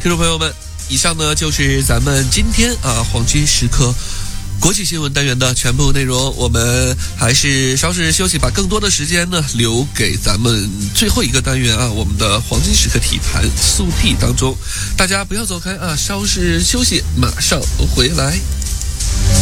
听众朋友们，以上呢就是咱们今天黄金时刻国际新闻单元的全部内容。我们还是稍事休息，把更多的时间呢留给咱们最后一个单元我们的黄金时刻体坛速递当中。大家不要走开稍事休息，马上回来。